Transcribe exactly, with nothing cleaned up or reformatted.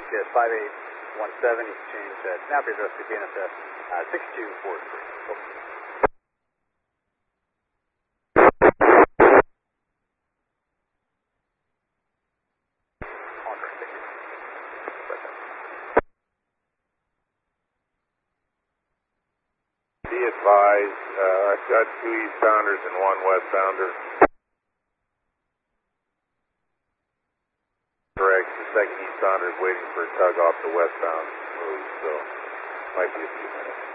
Yes, five eight one seven, you can change that snap address to K N S S uh, six two four three. Over. Be advised, uh, I've got two eastbounders and one westbounder. Correct, the second eastbounder is waiting for a tug off the westbound move, so might be a few minutes.